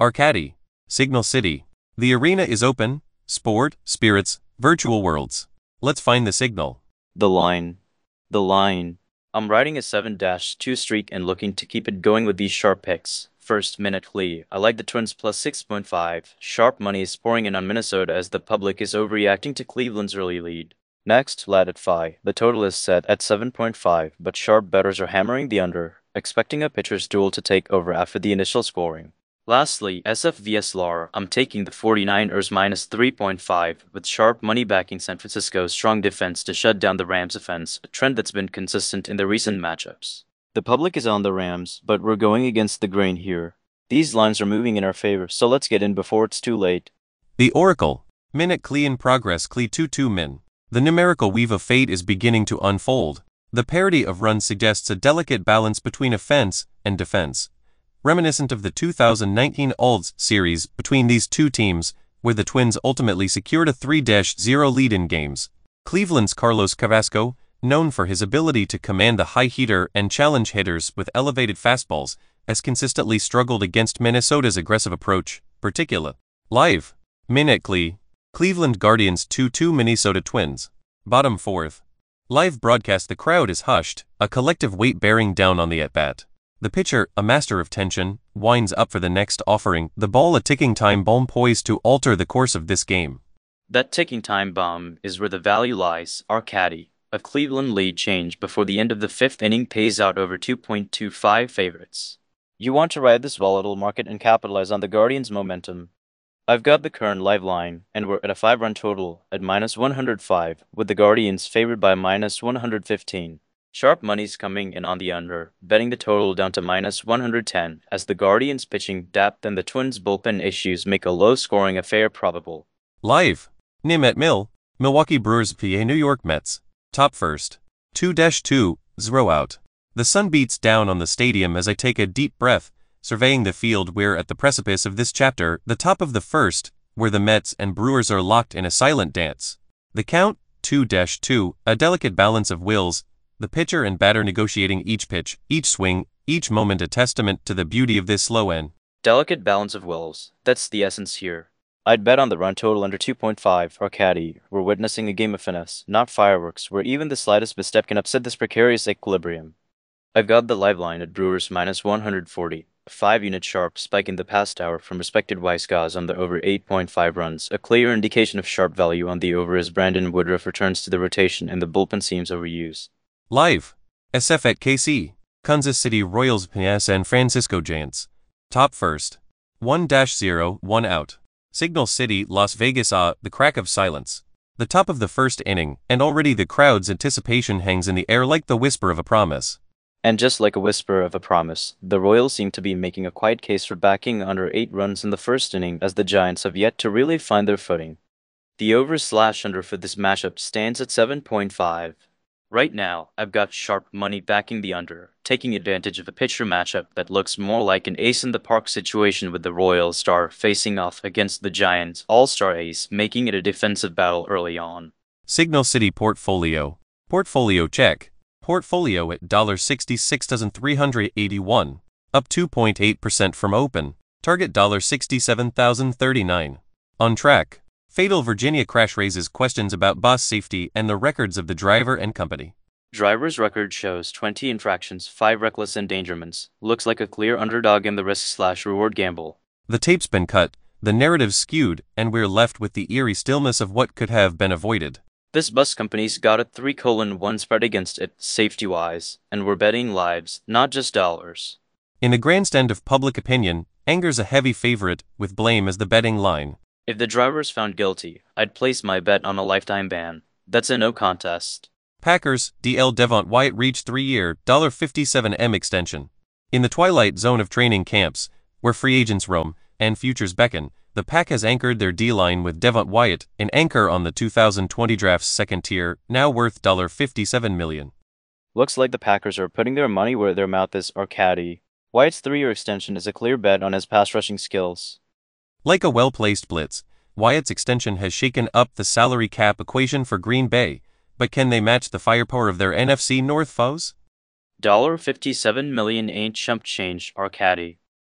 Arcady. Signal City. The arena is open. Sport, spirits, virtual worlds. Let's find the signal. The line. The line. I'm riding a 7-2 streak and looking to keep it going with these sharp picks. First, Minute Lee. I like the Twins plus 6.5. Sharp money is pouring in on Minnesota as the public is overreacting to Cleveland's early lead. Next, Lad at Phi. The total is set at 7.5, but sharp bettors are hammering the under, expecting a pitcher's duel to take over after the initial scoring. Lastly, SF vs LAR. I'm taking the 49ers minus 3.5, with sharp money backing San Francisco's strong defense to shut down the Rams' offense, a trend that's been consistent in the recent matchups. The public is on the Rams, but we're going against the grain here. These lines are moving in our favor, so let's get in before it's too late. The Oracle. Minute Clee in progress Clee 2-2 min. The numerical weave of fate is beginning to unfold. The parity of runs suggests a delicate balance between offense and defense, reminiscent of the 2019 Olds series between these two teams, where the Twins ultimately secured a 3-0 lead in games. Cleveland's Carlos Carrasco, known for his ability to command the high heater and challenge hitters with elevated fastballs, has consistently struggled against Minnesota's aggressive approach, particularly live. Minute Clee. Cleveland Guardians 2-2 Minnesota Twins. Bottom fourth. Live broadcast. The crowd is hushed, a collective weight bearing down on the at-bat. The pitcher, a master of tension, winds up for the next offering, the ball a ticking time bomb poised to alter the course of this game. That ticking time bomb is where the value lies. Arcady. A Cleveland lead change before the end of the fifth inning pays out over 2.25 favorites. You want to ride this volatile market and capitalize on the Guardians' momentum. I've got the current live line, and we're at a 5-run total at minus 105, with the Guardians favored by minus 115. Sharp money's coming in on the under, betting the total down to minus 110, as the Guardians' pitching depth and the Twins' bullpen issues make a low-scoring affair probable. Live. Nim at Mill. Milwaukee Brewers PA New York Mets. Top first. 2-2, 0 out. The sun beats down on the stadium as I take a deep breath, surveying the field. We're at the precipice of this chapter, the top of the first, where the Mets and Brewers are locked in a silent dance. The count, 2-2, a delicate balance of wills, the pitcher and batter negotiating each pitch, each swing, each moment, a testament to the beauty of this slow end. Delicate balance of wills, that's the essence here. I'd bet on the run total under 2.5, Arcady. We're witnessing a game of finesse, not fireworks, where even the slightest misstep can upset this precarious equilibrium. I've got the live line at Brewers minus 140, a 5-unit sharp spike in the past hour from respected Weisgauss on the over 8.5 runs, a clear indication of sharp value on the over as Brandon Woodruff returns to the rotation and the bullpen seems overused. Live. SF at KC. Kansas City Royals vs San Francisco Giants. Top first. 1-0, 1 out. Signal City, Las Vegas. The crack of silence. The top of the first inning, and already the crowd's anticipation hangs in the air like the whisper of a promise. And just like a whisper of a promise, the Royals seem to be making a quiet case for backing under 8 runs in the first inning, as the Giants have yet to really find their footing. The over/under for this matchup stands at 7.5. Right now, I've got sharp money backing the under, taking advantage of a pitcher matchup that looks more like an ace-in-the-park situation, with the Royals star facing off against the Giants' all-star ace, making it a defensive battle early on. Signal City Portfolio. Portfolio check. Portfolio at $66,381, up 2.8% from open. Target $67,039. On track. Fatal Virginia crash raises questions about bus safety and the records of the driver and company. Driver's record shows 20 infractions, 5 reckless endangerments. Looks like a clear underdog in the risk/reward gamble. The tape's been cut, the narrative skewed, and we're left with the eerie stillness of what could have been avoided. This bus company's got a 3:1 spread against it, safety-wise, and we're betting lives, not just dollars. In a grandstand of public opinion, anger's a heavy favorite, with blame as the betting line. If the driver's found guilty, I'd place my bet on a lifetime ban. That's a no contest. Packers, DL Devont Wyatt reached 3-year, $57M extension. In the twilight zone of training camps, where free agents roam and futures beckon, the Pack has anchored their D-line with Devont Wyatt, an anchor on the 2020 draft's second tier, now worth $57 million. Looks like the Packers are putting their money where their mouth is. Arcady. Wyatt's 3-year extension is a clear bet on his pass rushing skills. Like a well-placed blitz, Wyatt's extension has shaken up the salary cap equation for Green Bay, but can they match the firepower of their NFC North foes? $57 million ain't chump change, Arcady.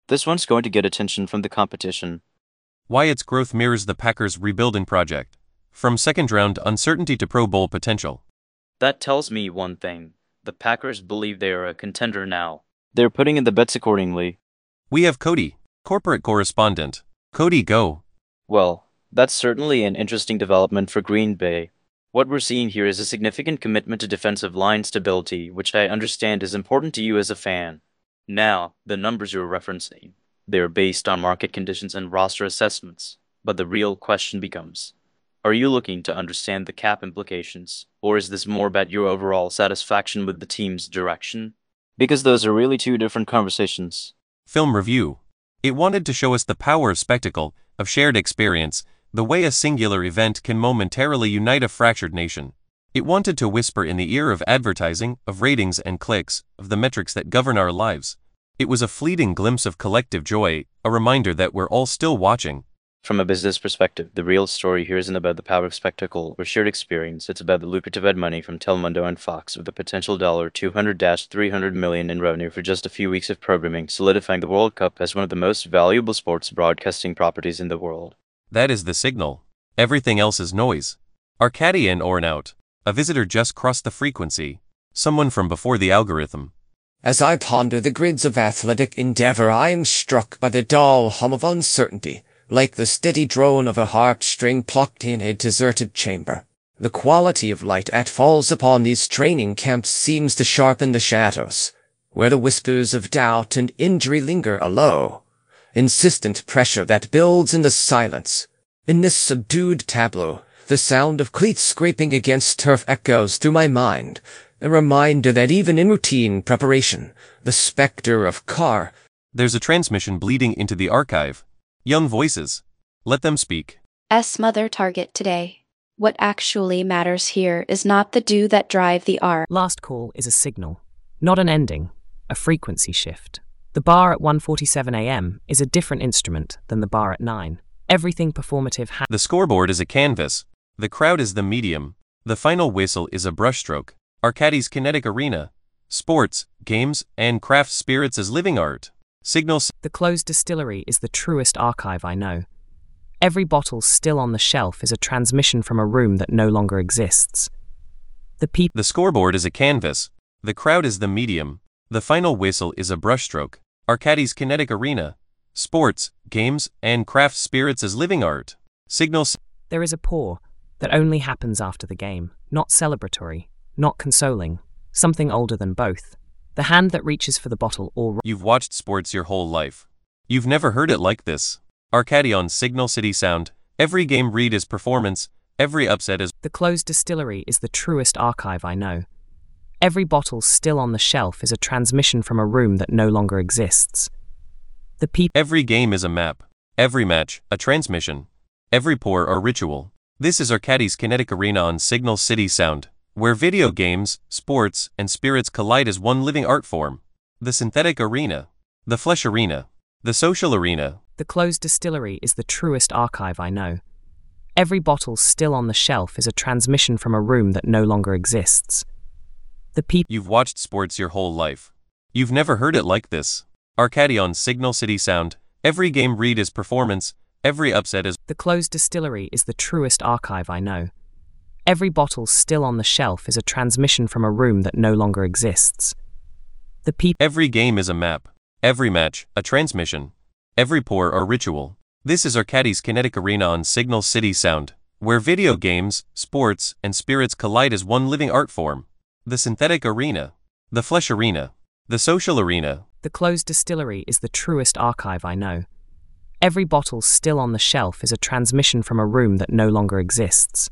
This one's going to get attention from the competition. Why its growth mirrors the Packers' rebuilding project. From second-round uncertainty to Pro Bowl potential. That tells me one thing. The Packers believe they are a contender now. They're putting in the bets accordingly. We have Cody, corporate correspondent. Cody, go. Well, that's certainly an interesting development for Green Bay. What we're seeing here is a significant commitment to defensive line stability, which I understand is important to you as a fan. Now, the numbers you're referencing, they're based on market conditions and roster assessments. But the real question becomes, are you looking to understand the cap implications, or is this more about your overall satisfaction with the team's direction? Because those are really two different conversations. Film review. It wanted to show us the power of spectacle, of shared experience, the way a singular event can momentarily unite a fractured nation. It wanted to whisper in the ear of advertising, of ratings and clicks, of the metrics that govern our lives. It was a fleeting glimpse of collective joy, a reminder that we're all still watching. From a business perspective, the real story here isn't about the power of spectacle or shared experience. It's about the lucrative ad money from Telemundo and Fox with the potential $200-300 million in revenue for just a few weeks of programming, solidifying the World Cup as one of the most valuable sports broadcasting properties in the world. That is the signal. Everything else is noise. Arcadia and Orn out. A visitor just crossed the frequency. Someone from before the algorithm. As I ponder the grids of athletic endeavor, I am struck by the dull hum of uncertainty, like the steady drone of a harp string plucked in a deserted chamber. The quality of light that falls upon these training camps seems to sharpen the shadows, where the whispers of doubt and injury linger, a low, insistent pressure that builds in the silence. In this subdued tableau, the sound of cleats scraping against turf echoes through my mind, a reminder that even in routine preparation, the specter of Carr. There's a transmission bleeding into the archive. Young voices. Let them speak. Mother target today. What actually matters here is not the do that drive the R. Last call is a signal, not an ending, a frequency shift. The bar at 1:47 a.m. is a different instrument than the bar at 9. Everything performative The scoreboard is a canvas. The crowd is the medium. The final whistle is a brushstroke. Arcadie's kinetic arena. Sports, games, and craft spirits as living art. Signals. The closed distillery is the truest archive I know. Every bottle still on the shelf is a transmission from a room that no longer exists. The scoreboard is a canvas. The crowd is the medium. The final whistle is a brushstroke. Arcadie's kinetic arena. Sports, games, and craft spirits as living art. Signals. There is a pour that only happens after the game, not celebratory, not consoling, something older than both. The hand that reaches for the bottle or... You've watched sports your whole life. You've never heard it like this. Arcadia on Signal City Sound. Every game read is performance. Every upset is... The closed distillery is the truest archive I know. Every bottle still on the shelf is a transmission from a room that no longer exists. Every game is a map. Every match, a transmission. Every pour, a ritual. This is Arcadie's kinetic arena on Signal City Sound, where video games, sports, and spirits collide as one living art form. The synthetic arena. The flesh arena. The social arena. The closed distillery is the truest archive I know. Every bottle still on the shelf is a transmission from a room that no longer exists. You've watched sports your whole life. You've never heard it like this. Arcadia on Signal City Sound. Every game read is performance. Every upset is... The closed distillery is the truest archive I know. Every bottle still on the shelf is a transmission from a room that no longer exists. Every game is a map. Every match, a transmission. Every pour, a ritual. This is Arcadie's kinetic arena on Signal City Sound, where video games, sports, and spirits collide as one living art form. The synthetic arena. The flesh arena. The social arena. The closed distillery is the truest archive I know. Every bottle still on the shelf is a transmission from a room that no longer exists.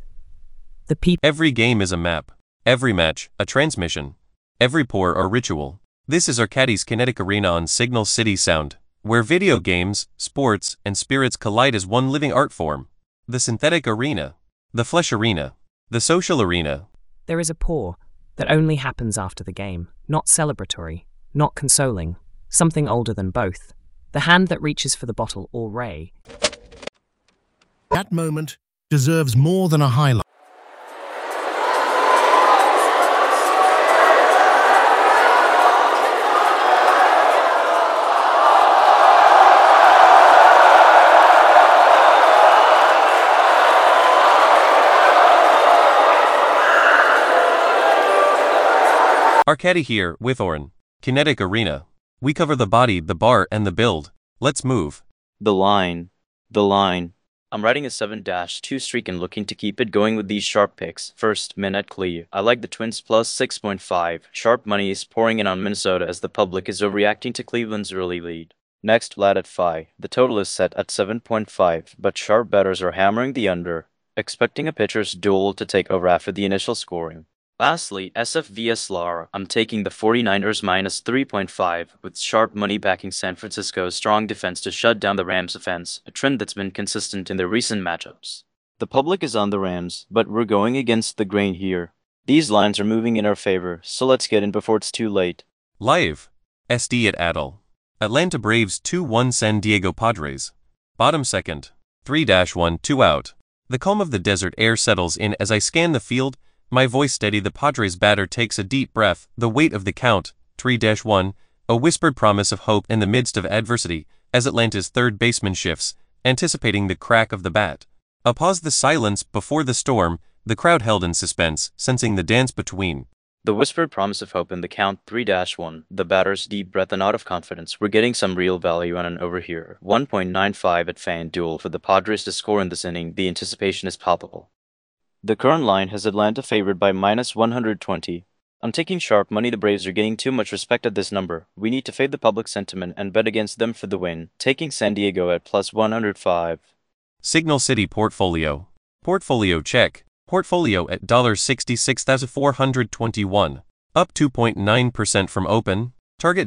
Every game is a map. Every match, a transmission. Every pour, a ritual. This is Arcadie's kinetic arena on Signal City Sound, where video games, sports, and spirits collide as one living art form. The synthetic arena. The flesh arena. The social arena. There is a pour that only happens after the game, not celebratory, not consoling, something older than both. The hand that reaches for the bottle or ray. That moment deserves more than a highlight. Arcady here, with Oren. Kinetic Arena. We cover the body, the bar, and the build. Let's move. The line. I'm riding a 7-2 streak and looking to keep it going with these sharp picks. First, Min at Klee. I like the Twins plus 6.5. Sharp money is pouring in on Minnesota as the public is overreacting to Cleveland's early lead. Next, Vlad at Phi. The total is set at 7.5, but sharp bettors are hammering the under, expecting a pitcher's duel to take over after the initial scoring. Lastly, SF vs LAR. I'm taking the 49ers minus 3.5, with sharp money backing San Francisco's strong defense to shut down the Rams' offense, a trend that's been consistent in their recent matchups. The public is on the Rams, but we're going against the grain here. These lines are moving in our favor, so let's get in before it's too late. Live. SD at Adel. Atlanta Braves 2-1 San Diego Padres. Bottom second. 3-1, 2 out. The calm of the desert air settles in as I scan the field, my voice steady. The Padres batter takes a deep breath, the weight of the count, 3-1, a whispered promise of hope in the midst of adversity, as Atlanta's third baseman shifts, anticipating the crack of the bat. A pause, the silence before the storm, the crowd held in suspense, sensing the dance between. The whispered promise of hope in the count, 3-1, the batter's deep breath and out of confidence. We're getting some real value on an over here. 1.95 at FanDuel for the Padres to score in this inning. The anticipation is palpable. The current line has Atlanta favored by minus 120. I'm taking sharp money. The Braves are getting too much respect at this number. We need to fade the public sentiment and bet against them for the win, taking San Diego at plus 105. Signal City Portfolio. Portfolio check. Portfolio at $66,421. Up 2.9% from open. Target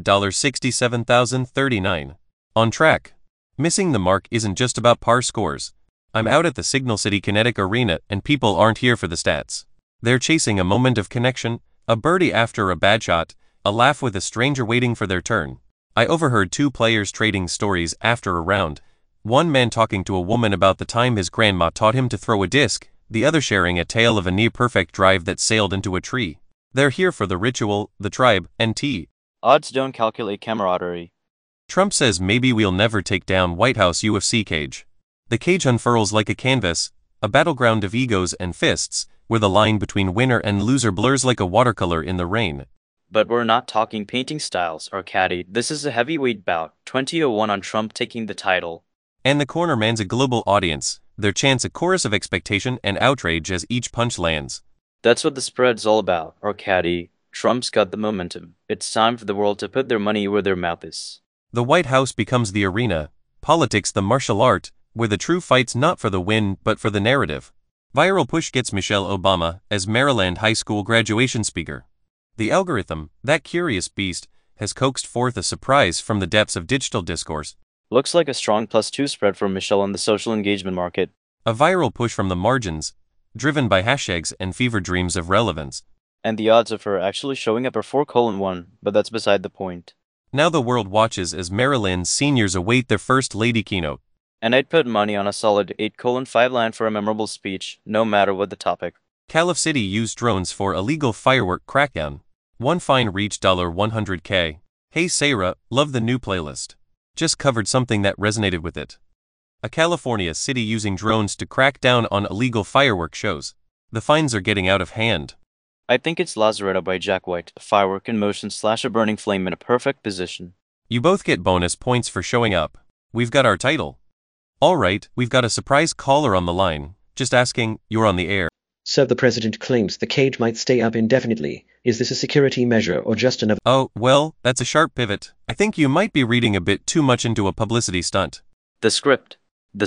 $67,039. On track. Missing the mark isn't just about par scores. I'm out at the Signal City Kinetic Arena and people aren't here for the stats. They're chasing a moment of connection, a birdie after a bad shot, a laugh with a stranger waiting for their turn. I overheard two players trading stories after a round, one man talking to a woman about the time his grandma taught him to throw a disc, the other sharing a tale of a near-perfect drive that sailed into a tree. They're here for the ritual, the tribe, and tea. Odds don't calculate camaraderie. Trump says maybe we'll never take down White House UFC cage. The cage unfurls like a canvas, a battleground of egos and fists, where the line between winner and loser blurs like a watercolor in the rain. But we're not talking painting styles, Arcady. This is a heavyweight bout, 20-1 on Trump taking the title. And the corner man's a global audience, their chants a chorus of expectation and outrage as each punch lands. That's what the spread's all about, Arcady. Trump's got the momentum. It's time for the world to put their money where their mouth is. The White House becomes the arena, politics the martial art, where the true fight's not for the win but for the narrative. Viral push gets Michelle Obama as Maryland high school graduation speaker. The algorithm, that curious beast, has coaxed forth a surprise from the depths of digital discourse. Looks like a strong +2 spread for Michelle on the social engagement market. A viral push from the margins, driven by hashtags and fever dreams of relevance. And the odds of her actually showing up are 4:1, but that's beside the point. Now the world watches as Maryland's seniors await their first lady keynote. And I'd put money on a solid 8:5 line for a memorable speech, no matter what the topic. Calif City used drones for illegal firework crackdown. One fine reached $100K. Hey Sarah, love the new playlist. Just covered something that resonated with it. A California city using drones to crack down on illegal firework shows. The fines are getting out of hand. I think it's Lazaretto by Jack White, a firework in motion / a burning flame in a perfect position. You both get bonus points for showing up. We've got our title. Alright, we've got a surprise caller on the line. Just asking, you're on the air. So the president claims the cage might stay up indefinitely. Is this a security measure or just another? Oh, well, that's a sharp pivot. I think you might be reading a bit too much into a publicity stunt. The script.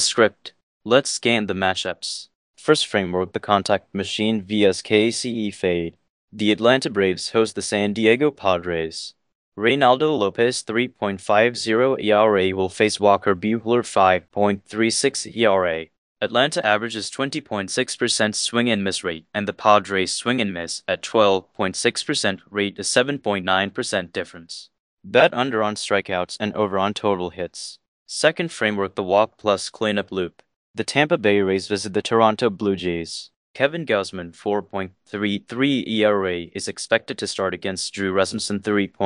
Let's scan the matchups. First framework, the contact machine vs KCE fade. The Atlanta Braves host the San Diego Padres. Reynaldo Lopez 3.50 ERA will face Walker Buehler 5.36 ERA. Atlanta averages 20.6% swing and miss rate, and the Padres swing and miss at 12.6% rate, a 7.9% difference. Bet under on strikeouts and over on total hits. Second framework, the walk plus cleanup loop. The Tampa Bay Rays visit the Toronto Blue Jays. Kevin Gausman 4.33 ERA is expected to start against Drew Rasmussen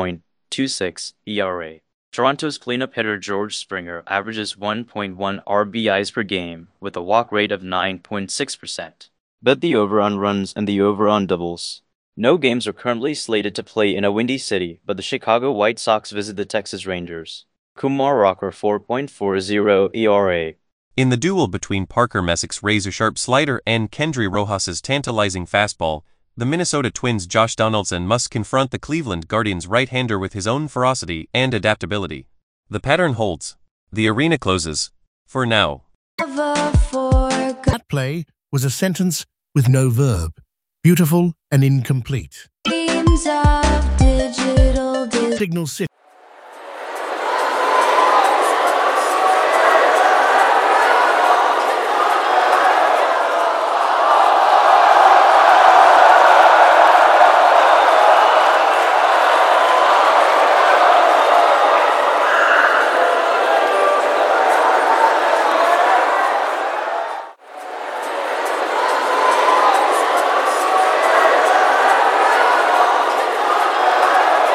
3.26 ERA. Toronto's cleanup hitter George Springer averages 1.1 RBIs per game with a walk rate of 9.6%. Bet the over on runs and the over on doubles. No games are currently slated to play in a windy city, but the Chicago White Sox visit the Texas Rangers. Kumar Rocker 4.40 ERA. In the duel between Parker Messick's razor-sharp slider and Kendry Rojas's tantalizing fastball, the Minnesota Twins' Josh Donaldson must confront the Cleveland Guardians' right-hander with his own ferocity and adaptability. The pattern holds. The arena closes. For now. That play was a sentence with no verb. Beautiful and incomplete. Signal City.